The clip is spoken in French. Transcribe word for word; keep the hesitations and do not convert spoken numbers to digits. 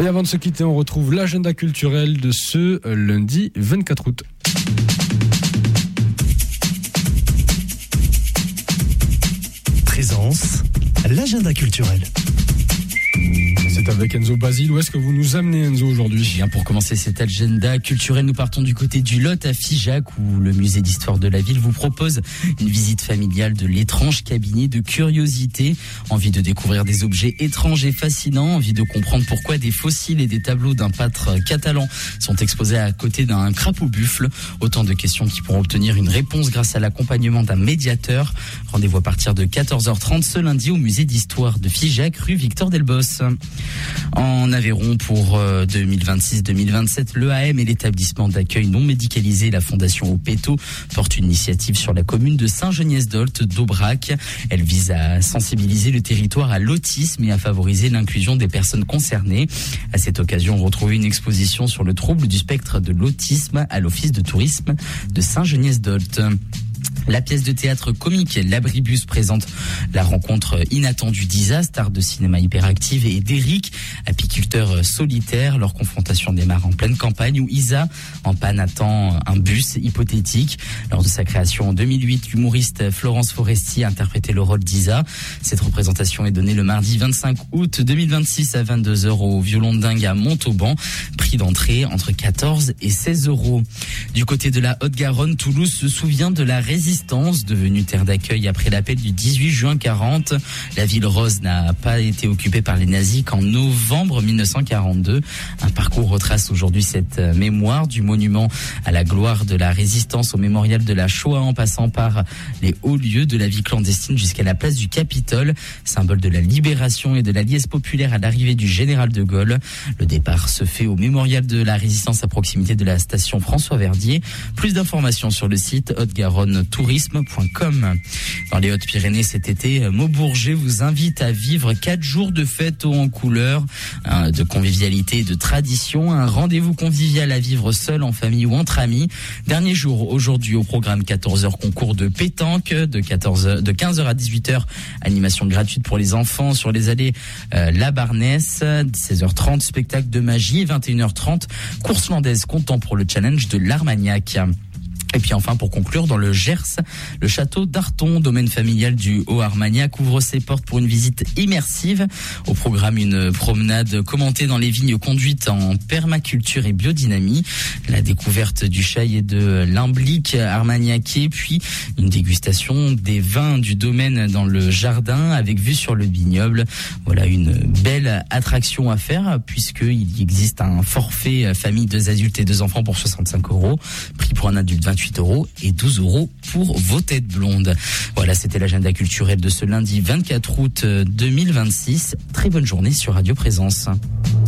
Et avant de se quitter, on retrouve l'agenda culturel de ce lundi vingt-quatre août. Présence, l'agenda culturel. C'est avec Enzo Basile. Où est-ce que vous nous amenez, Enzo, aujourd'hui ? Bien, pour commencer cet agenda culturel, nous partons du côté du Lot à Figeac, où le musée d'histoire de la ville vous propose une visite familiale de l'étrange cabinet de curiosité. Envie de découvrir des objets étranges et fascinants, envie de comprendre pourquoi des fossiles et des tableaux d'un peintre catalan sont exposés à côté d'un crapaud buffle. Autant de questions qui pourront obtenir une réponse grâce à l'accompagnement d'un médiateur. Rendez-vous à partir de quatorze heures trente ce lundi au musée d'histoire de Figeac, rue Victor Delbos. En Aveyron, pour deux mille vingt-six deux mille vingt-sept, l'E A M et l'établissement d'accueil non médicalisé, la Fondation Opeto, portent une initiative sur la commune de Saint-Geniès-d'Olt d'Aubrac. Elle vise à sensibiliser le territoire à l'autisme et à favoriser l'inclusion des personnes concernées. À cette occasion, on retrouve une exposition sur le trouble du spectre de l'autisme à l'Office de tourisme de Saint-Geniès-d'Olt. La pièce de théâtre comique L'Abribus présente la rencontre inattendue d'Isa, star de cinéma hyperactive, et d'Eric, apiculteur solitaire. Leur confrontation démarre en pleine campagne où Isa, en panne, attend un bus hypothétique. Lors de sa création en deux mille huit, l'humoriste Florence Foresti a interprété le rôle d'Isa. Cette représentation est donnée le mardi vingt-cinq août deux mille vingt-six à vingt-deux heures au Violon de Dingue à Montauban. Prix d'entrée entre quatorze et seize euros. Du côté de la Haute-Garonne, Toulouse se souvient de la résistance, devenue terre d'accueil après l'appel du dix-huit juin quarante. La ville rose n'a pas été occupée par les nazis qu'en novembre mille neuf cent quarante-deux. Un parcours retrace aujourd'hui cette mémoire, du monument à la gloire de la résistance au mémorial de la Shoah, en passant par les hauts lieux de la vie clandestine jusqu'à la place du Capitole, symbole de la libération et de la liesse populaire à l'arrivée du général de Gaulle. Le départ se fait au mémorial de la résistance à proximité de la station François Verdier. Plus d'informations sur le site haute-garonne tourisme point com. Dans les Hautes-Pyrénées cet été, Maubourget vous invite à vivre quatre jours de fête haut en couleurs, hein, de convivialité et de tradition. Un rendez-vous convivial à vivre seul, en famille ou entre amis. Dernier jour aujourd'hui au programme, quatorze heures concours de pétanque, de quatorze heures, de quinze heures à dix-huit heures, animation gratuite pour les enfants sur les allées euh, La Barnesse, seize heures trente, spectacle de magie, vingt et une heures trente, course landaise comptant pour le challenge de l'Armagnac. Et puis enfin, pour conclure, dans le Gers, le château d'Arton, domaine familial du Haut-Armagnac, ouvre ses portes pour une visite immersive. Au programme, une promenade commentée dans les vignes conduite en permaculture et biodynamie, la découverte du chai et de l'imblique armagnacier, puis une dégustation des vins du domaine dans le jardin avec vue sur le vignoble. Voilà une belle attraction à faire, puisqu'il existe un forfait famille, deux adultes et deux enfants pour soixante-cinq euros, prix pour un adulte vingt-huit euros et douze euros pour vos têtes blondes. Voilà, c'était l'agenda culturel de ce lundi vingt-quatre août deux mille vingt-six. Très bonne journée sur Radio Présence.